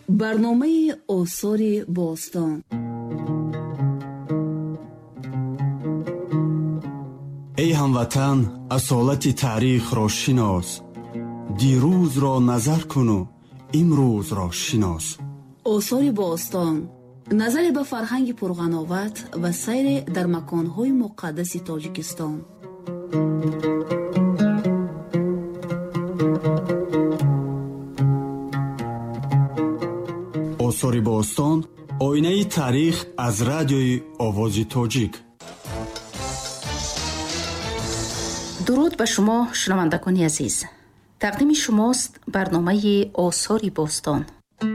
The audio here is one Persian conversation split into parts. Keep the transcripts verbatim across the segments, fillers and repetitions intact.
برنامه آثار باستان. ای هموطن، اصالت تاریخ را شناس. دیروز را نظر کن و امروز را شناس. آثار باستان، نظر به فرهنگ پرغناوت و سیر در مکانهای مقدس تاجیکستان. آثار باستان، آینه تاریخ از رادیوی آواز تاجیک. درود به شما شنوندگان عزیز. تقدیم شماست برنامه آثار باستان.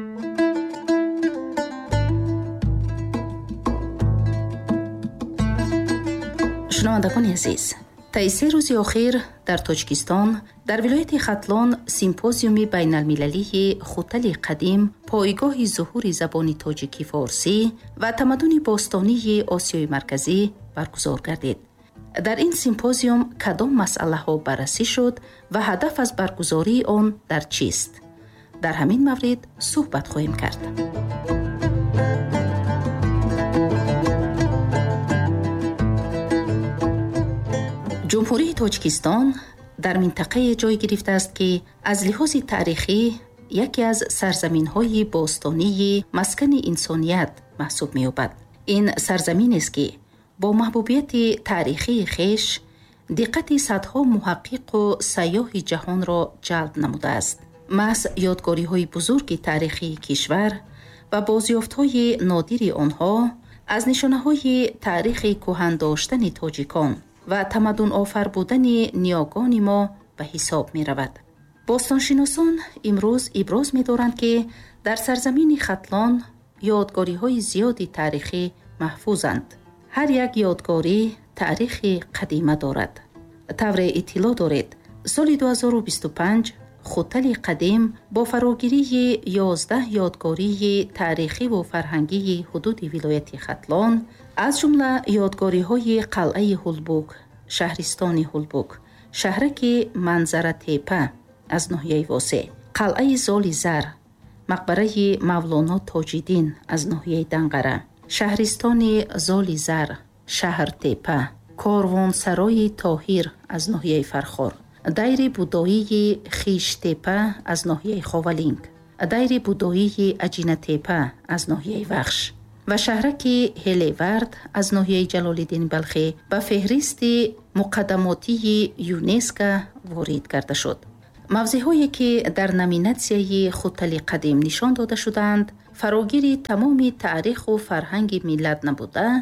شنوندگان عزیز، طی سه روز اخیر در تاجیکستان در ولایت ختلان سیمپوزیوم بین المللی خوتل قدیم، پایگاه ظهور زبان تاجیکی فارسی و تمدن باستانی آسیای مرکزی برگزار گردید. در این سیمپوزیوم کدام مسئله ها بررسی شد و هدف از برگزاری آن در چیست؟ در همین مورد صحبت خواهیم کرد. جمهوری تاجیکستان در منطقه جای گرفته است که از لحاظ تاریخی یکی از سرزمین‌های باستانی مسکن انسانیت محسوب می‌یابد. این سرزمین است که با محبوبیت تاریخی خیش دقت صدها محقق و سیاح جهان را جلب نموده است. محض یادگاری‌های بزرگ تاریخی کشور و بازیافت‌های نادر آنها از نشانه‌های تاریخ کهن داشتن تاجیکان و تمدن آفر بودن نیاگان ما به حساب می رود. باستانشناسان امروز ابراز می دارند که در سرزمین ختلان یادگاری های زیادی تاریخی محفوظند. هر یک یادگاری تاریخ قدیمه دارد. طور اطلاع دارید سال دو هزار و بیست و پنج خوتل قدیم با فراگیری یازده یادگاری تاریخی و فرهنگی حدود ولایت ختلان از جمله یادگاری های قلعه هولبوک، شهرستان هولبوک، شهرک منظره تیپه از ناحیه واسع، قلعه زال زر، مقبره مولانا تاج‌الدین از ناحیه دنقره، شهرستان زال زر، شهر تیپه، کاروانسرای طاهر از ناحیه فرخار، دیر بودایی خیش تیپه از ناحیه خاولینگ، دیر بودایی اجینه تیپه از ناحیه وخش و شهرک هلیورد از ناحیه جلال‌الدین بلخی به فهرست مقدماتی یونسکو وارد کرده شد. موضع‌هایی که در نامیناسیون خوتل قدیم نشان داده شدند فراگیر تمام تاریخ و فرهنگ ملت نبوده،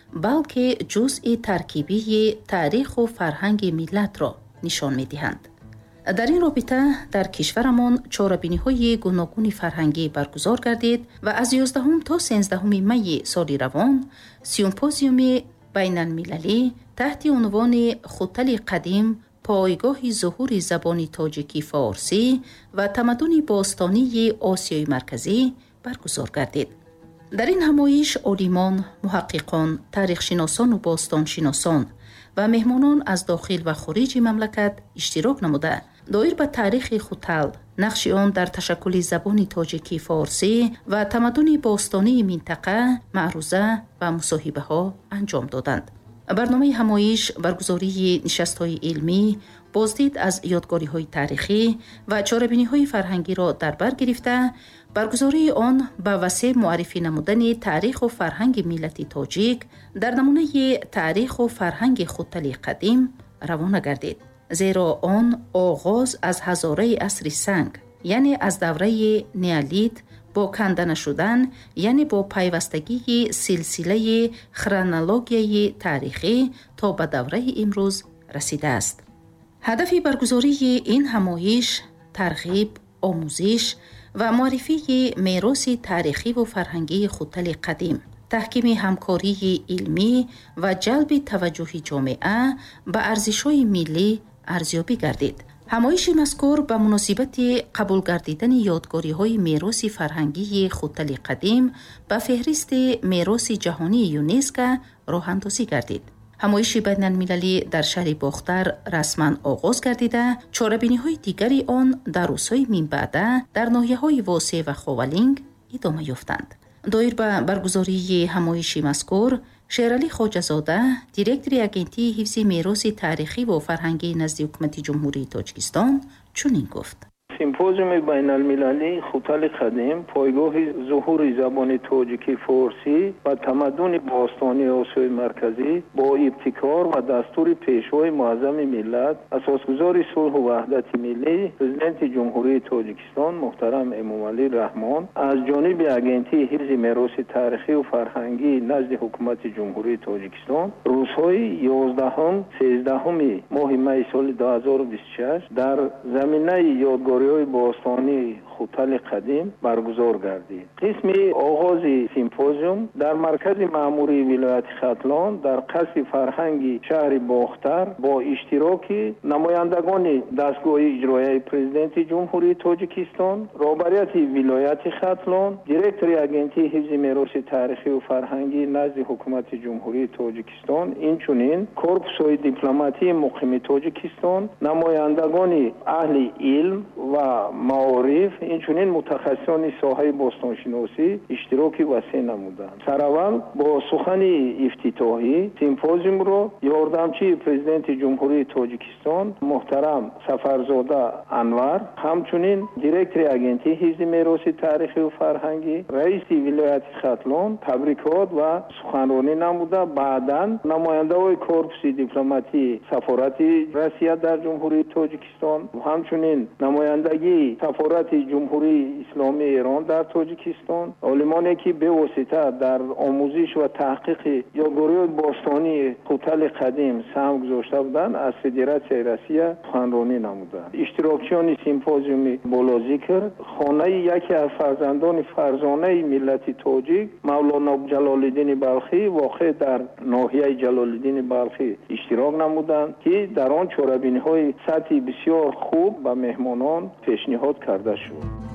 بلکه جزء ترکیبی تاریخ و فرهنگ ملت را نشان می‌دهند. در این رابطه در کشورمان چهاربینی‌های گوناگون فرهنگی برگزار گردید و از یازدهم تا سیزدهم می سال روان سیمپوزیوم بین المللی تحت عنوان خوتل قدیم، پایگاه ظهور زبان تاجیکی فارسی و تمدن باستانی آسیای مرکزی برگزار گردید. در این همایش عالمان، محققان، تاریخشناسان و باستانشناسان و مهمانان از داخل و خارج مملکت اشتراک نموده دایر به تاریخ خوتل، نقش آن در تشکل زبان تاجیکی فارسی و تمدن باستانی منطقه معروضه و مصاحبه ها انجام دادند. برنامه همایش برگزاری نشست‌های علمی، بازدید از یادگاری‌های تاریخی و چاره‌بینی‌های فرهنگی را در بر گرفته، برگزاری آن به وسیله معرفی نمودن تاریخ و فرهنگ ملت تاجیک در نمونه تاریخ و فرهنگ خوتل قدیم روانه گردید. زیرا آن آغاز از هزاره عصر سنگ، یعنی از دوره نیالیت با کندن شدن، یعنی با پیوستگی سلسله خرونولوژی تاریخی تا به دوره امروز رسیده است. هدف برگزاری این همایش ترغیب، آموزش و معرفی میراث تاریخی و فرهنگی خوتل قدیم، تحکیم همکاری علمی و جلب توجه جامعه به ارزش‌های ملی ارزیابی گردید. همایش مذکور به مناسبت قبول گردیدن یادگاری‌های میراث فرهنگی خوتل قدیم به فهرست میراث جهانی یونسکو راه اندازی گردید. همایش بین المللی در شهر باختر رسما آغاز گردیده، چاره‌بینی‌های دیگری آن در روزهای من بعده در ناحیه‌های واسع و خاولینگ، ادامه یافتند. دایر به برگزاری همایش مذکور، شیرعلی خواجه‌زاده، دیرکتور اگنتی حفظ میراث تاریخی و فرهنگی نزد حکومت جمهوری تاجیکستان چنین گفت: سیمپوزیوم بین المللی خوتل قدیم پایگاه ظهور زبان تاجیکی فارسی و تمدن باستانی آسیای مرکزی با ابتکار و دستور پیشوای معظم ملت اساسگزار صلح و وحدت ملی پرزیدنت جمهوری تاجیکستان محترم امامعلی رحمان از جانب اگنتی حفظ میراث تاریخی و فرهنگی نزد حکومت جمهوری تاجیکستان روزهای یازدهم سیزدهم ماه می سال دو هزار و بیست و شش در زمینه یادگاری های باستانی خوتل قدیم برگزار گردید. قسم آغاز سیمپوزیوم در مرکز مأموری ولایت ختلان در قصر فرهنگی شهر باختر با اشتراک نمایندگان دستگاه اجرایی پرزیدنت جمهوری تاجیکستان، رهبریت ولایت ختلان، دیرکتور اگنتی حفظ میراث تاریخی و فرهنگی نزد حکومت جمهوری تاجیکستان، اینچنین کورپوس دیپلماتی مقیم تاجیکستان، نمایندگان اهل علم و معارف، اینچنین متخصصان ساحه باستانشناسی اشتراک وسیع نمودند. سراول با سخن افتتاحی سیمپوزیوم را یاردمچی پرزیدنت جمهوری تاجیکستان محترم سفرزاده انور، همچنین دیرکتور اگنتی حفظ میراث تاریخی و فرهنگی رئیس ولایت ختلان تبریکات و سخنرانی نموده. بعداً نماینده های کورپوس دیپلماتی سفارت روسیه در جمهوری تاجیکستان و همچنین نمایندگی سفارت جمهوری اسلامی ایران در تاجیکستان، عالمانی که به واسطه در آموزش و تحقیق یادگاری باستانی خوتل قدیم سهم گذاشته بودند از فدراسیون روسیه سخنرانی نمودند. اشتراکچیان سیمپوزیوم بالا ذکر خانه یکی از فرزندان فرزانه ملت تاجیک مولانا جلال‌الدین بلخی واقع در ناحیه جلال‌الدین بلخی اشتراک نمودند که در آن چاره‌بینی‌های سطحی بسیار خوب به مهمانان پیشنهاد کرده شد.